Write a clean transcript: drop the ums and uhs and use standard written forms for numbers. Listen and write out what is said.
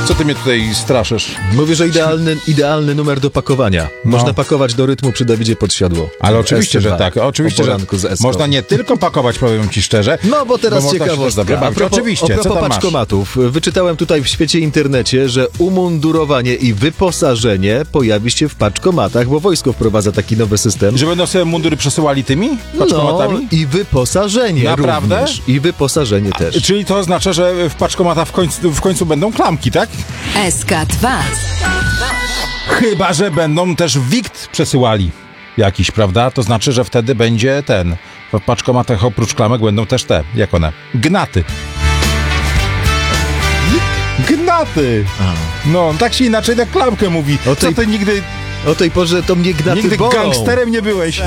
Co ty mnie tutaj straszysz? Mówię, że idealny numer do pakowania. Można pakować do rytmu przy Dawidzie Podsiadło. Ale oczywiście, że tak. Oczywiście, że można nie tylko pakować, powiem ci szczerze. No bo teraz ciekawostka. A propos paczkomatów. Wyczytałem tutaj w świecie internecie, że umundurowanie i wyposażenie pojawi się w paczkomatach, bo wojsko wprowadza taki nowy system. Że będą sobie mundury przesyłali tymi paczkomatami? No i wyposażenie. Naprawdę? Również. I wyposażenie też. Czyli to oznacza, że w paczkomatach w końcu będą klamki, tak? SK2. Chyba że będą też wikt przesyłali jakiś, prawda? To znaczy, że wtedy będzie w paczkomatach oprócz klamek będą też jak one? Gnaty. Gnaty! No, tak się inaczej na klamkę mówi. Co ty nigdy... O tej porze to mnie gnaty Nigdy bolą. gangsterem nie byłeś.